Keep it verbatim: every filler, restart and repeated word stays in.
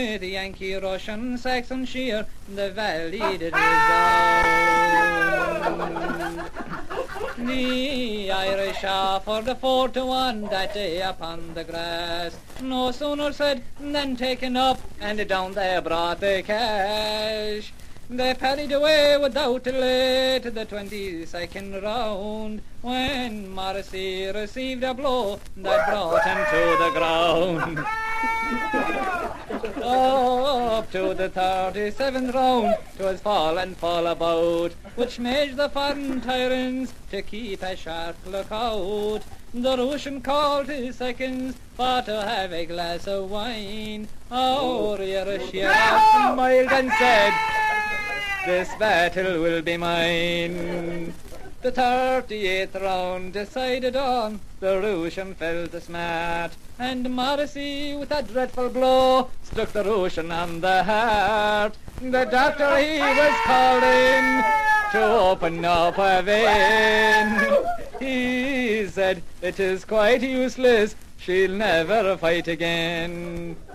The Yankee, Russian, Saxon, sheer, the valley did resound. The Irish offered a four to one that day upon the grass. No sooner said than taken up, and down they brought the cash. They parried away without delay to the twenty-second round, when Morrissey received a blow that brought him to the ground. Oh, up to the thirty-seventh round, 'twas fall and fall about, which made the foreign tyrants to keep a sharp lookout. The Russian called his seconds for to have a glass of wine. Oh, Yarashia smiled and said, "This battle will be mine." The thirty-eighth round decided on, the Russian fell to smart, and Morrissey with a dreadful blow struck the Russian on the heart. The doctor he was called in to open up a vein. He said, "It is quite useless, she'll never fight again."